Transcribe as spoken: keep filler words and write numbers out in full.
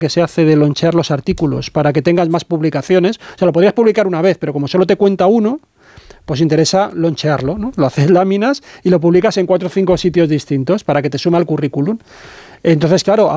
que se hace de lonchear los artículos para que tengas más publicaciones. O sea, lo podrías publicar una vez, pero como solo te cuenta uno, pues interesa lonchearlo, ¿no? Lo haces láminas y lo publicas en cuatro o cinco sitios distintos para que te suma al currículum. Entonces, claro,